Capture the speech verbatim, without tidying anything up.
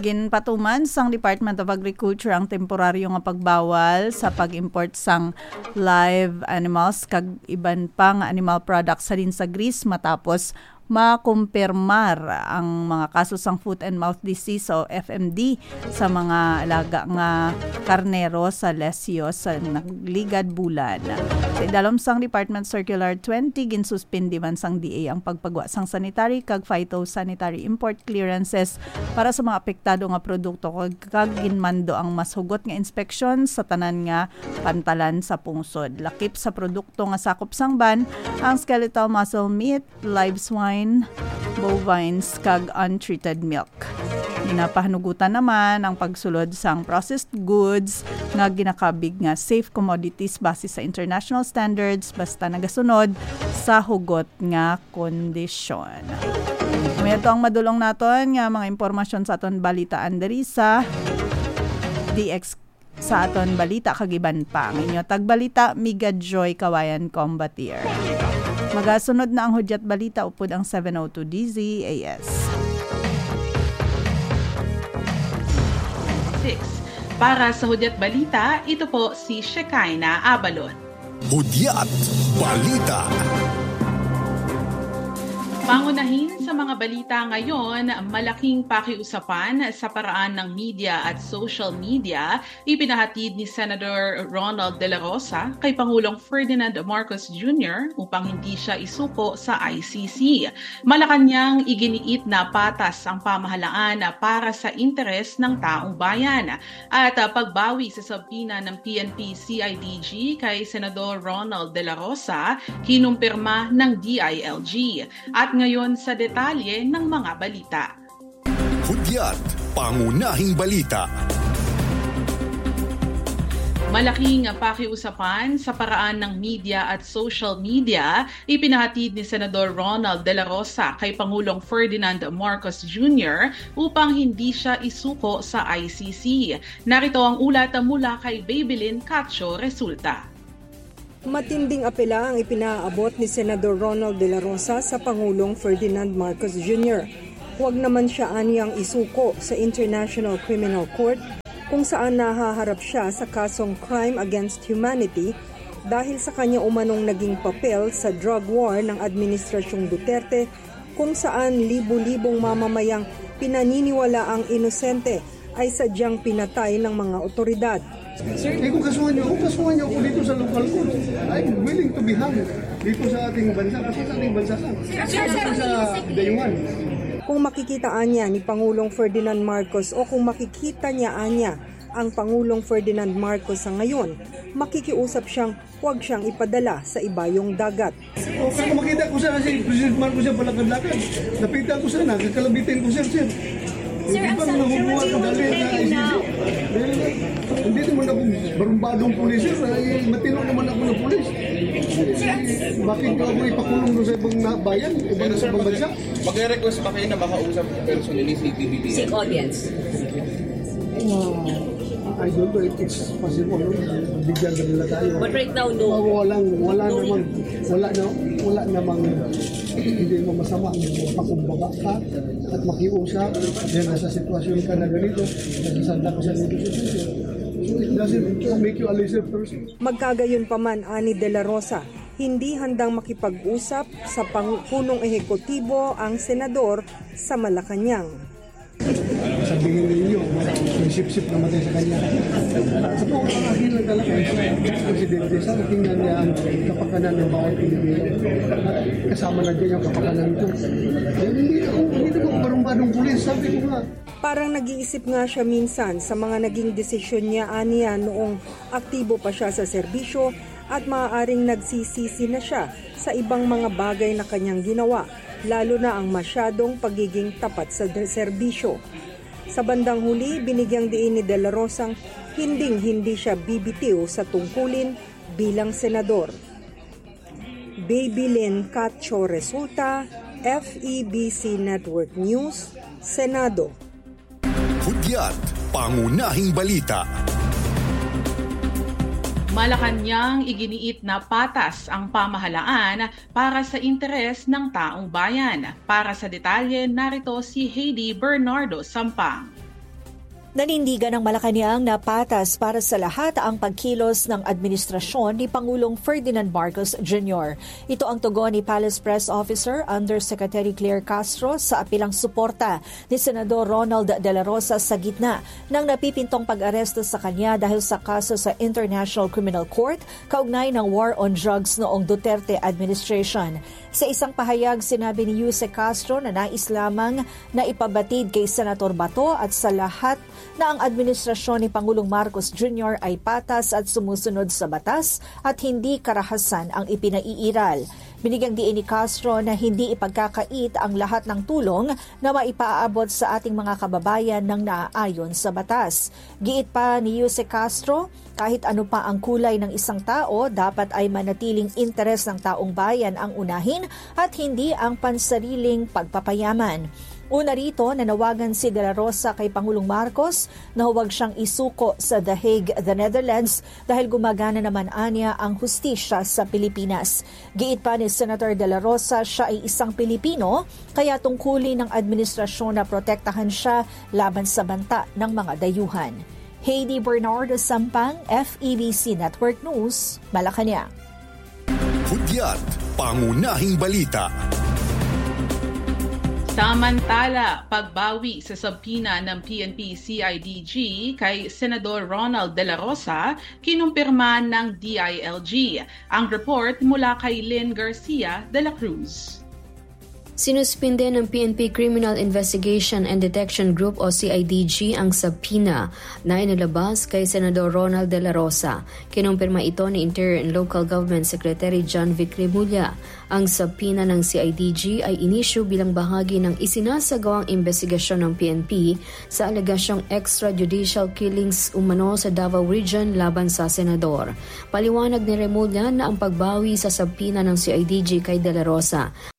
Ginpatuman sang Department of Agriculture ang temporaryo nga pagbawal sa pag-import sang live animals kag iban pang animal products sa din sa Greece matapos makumpirmar ang mga kaso sang foot and mouth disease o F M D sa mga alaga nga karnero sa Lesios sa nagligad bulan. Sa idalom sang Department Circular twenty ginsuspindi man sang D A ang pagpagwa sang sanitary kag phytosanitary import clearances para sa mga apektado nga produkto kag, kag ginmando ang mas hugot nga inspeksyon sa tanan nga pantalan sa pungsod. Lakip sa produkto nga sakop sang ban ang skeletal muscle meat, live swine, bovines kag untreated milk. Ginapahanugutan naman ang pagsulod sang processed goods nga ginakabig nga safe commodities base sa international standards basta nagasunod sa hugot nga kondisyon. Ito ang madulong naton nga mga impormasyon sa aton balitaan diri sa D X sa aton balita kagiban pa. Ang inyo tagbalita Miga Joy Kawayan Combatier. Magasunod na ang hudyat balita upod ang seven oh two D Z A S. six. Para sa hudyat balita, ito po si Shekinah Abalon. Hudyat balita. Pangunahin sa mga balita ngayon, malaking pakiusapan sa paraan ng media at social media ipinahatid ni Senator Ronald De La Rosa kay Pangulong Ferdinand Marcos Junior upang hindi siya isuko sa I C C. Malacanang iginiit na patas ang pamahalaan para sa interes ng taong bayan at pagbawi sa sabina ng P N P C I D G kay Senador Ronald De La Rosa, kinumpirma ng D I L G. At ngayon sa detalye ng mga balita. Hudyat, pangunahing balita. Malaking pakiusapan sa paraan ng media at social media ipinahatid ni Senador Ronald De La Rosa kay Pangulong Ferdinand Marcos Junior upang hindi siya isuko sa I C C. Narito ang ulat mula kay Babylin Cacho Resulta. Matinding apela ang ipinaabot ni Senador Ronald De La Rosa sa Pangulong Ferdinand Marcos Junior Huwag naman siya aniyang isuko sa International Criminal Court kung saan nahaharap siya sa kasong crime against humanity dahil sa kanya umanong naging papel sa drug war ng Administrasyong Duterte kung saan libu-libong mamamayang pinaniniwala ang inosente ay sadyang pinatay ng mga otoridad. Sir, eh, kung kasuhan niyo, kung kasuhan niyo ako dito sa local court, I'm willing to be hung dito sa ating bansa, kasi sa ating bansa lang. Dito sa dayuhan. Kung makikitaan niya ni Pangulong Ferdinand Marcos o kung makikita niya anya ang Pangulong Ferdinand Marcos sa ngayon, makikiusap siyang huwag siyang ipadala sa ibayong dagat. O kung makita ko sana si President Marcos siya palakad-lakad, napitan ko sana, kakalabitin ko sir, sir. Sir, ang sa nahubuhan ko dali na I C C. Hindi naman ako barumbadong pulis, sir. Matino naman ako ng pulis. Bakit ko ako ipakulong doon sa ibang bayan, ibang sa ibang bansa? Mag-request ba kayo na makausap personally si T V B? Seek audience. I don't know if it's possible. Bigyan na nila tayo. But right now, no. Oh, walang, wala no, namang, wala na, wala namang, hindi mo masama pakumbaga ka at makiusap. Yan, nasa sitwasyon ka na ganito, nasasanda ka sa negosyo. So it doesn't make you a lesser person. Magkagayon pa man, ani De La Rosa, hindi handang makipag-usap sa punong ehekutibo ang senador sa Malacanang. Sabihin ninyo, may sip-sip namatay sa kanya. Sa po, ang akin lang talaga sa Presidente, sa tingnan niya ang kapakanan ng bawat Pilipino. Kasama na dyan yung kapakanan ko. Hindi ako, hindi ako barumbadong pulis, sabi ko nga. Parang nag-iisip nga siya minsan sa mga naging desisyon niya aniya noong aktibo pa siya sa serbisyo at maaaring nagsisisi na siya sa ibang mga bagay na kanyang ginawa, lalo na ang masyadong pagiging tapat sa serbisyo. Sa bandang huli, binigyang diin ni De La Rosang hinding-hindi siya bibitiw sa tungkulin bilang senador. Babylin Cacho Resulta, F E B C Network News, Senado. Hudyat, pangunahing balita. Malacanang iginiit na patas ang pamahalaan para sa interes ng taong bayan. Para sa detalye, narito si Heidi Bernardo Sampang. Nanindigan ng Malacanang na patas para sa lahat ang pagkilos ng administrasyon ni Pangulong Ferdinand Marcos Junior Ito ang tugon ni Palace Press Officer Undersecretary Claire Castro sa apilang suporta ni Senador Ronald De La Rosa sa gitna ng napipintong pag-aresto sa kanya dahil sa kaso sa International Criminal Court kaugnay ng war on drugs noong Duterte administration. Sa isang pahayag, sinabi ni Yuse Castro na nais lamang na ipabatid kay Senator Bato at sa lahat na ang administrasyon ni Pangulong Marcos Junior ay patas at sumusunod sa batas at hindi karahasan ang ipinaiiral. Binigyang diin ni Castro na hindi ipagkakait ang lahat ng tulong na maipaabot sa ating mga kababayan ng naaayon sa batas. Giit pa ni Yuse Castro, kahit ano pa ang kulay ng isang tao, dapat ay manatiling interes ng taong bayan ang unahin at hindi ang pansariling pagpapayaman. Una rito, nanawagan si De La Rosa kay Pangulong Marcos na huwag siyang isuko sa The Hague, the Netherlands dahil gumagana naman anya ang hustisya sa Pilipinas. Giit pa ni Senator De La Rosa, siya ay isang Pilipino kaya tungkulin ng administrasyon na protektahan siya laban sa banta ng mga dayuhan. Heidi Bernardo Sampang, F E B C Network News, Malacanang. Hudyat, pangunahing balita. Samantala, pagbawi sa subpina ng P N P C I D G kay Senador Ronald De La Rosa, kinumpirma ng D I L G. Ang report mula kay Lynn Garcia de la Cruz. Sinuspinde ng P N P Criminal Investigation and Detection Group o C I D G ang subpoena na inilabas kay Senador Ronald De La Rosa. Kinumpirma ito ni Interior and Local Government Secretary John Vic Remulla. Ang subpoena ng C I D G ay inisyu bilang bahagi ng isinasagawang investigasyon ng P N P sa alegasyong extrajudicial killings umano sa Davao Region laban sa senador. Paliwanag ni Remulla na ang pagbawi sa subpoena ng C I D G kay De La Rosa